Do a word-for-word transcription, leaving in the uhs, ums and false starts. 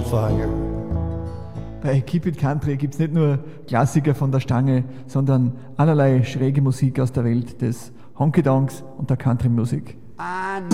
fire. Bei Keep It Country gibt es nicht nur Klassiker von der Stange, sondern allerlei schräge Musik aus der Welt des Honky-Donks und der Country-Musik. I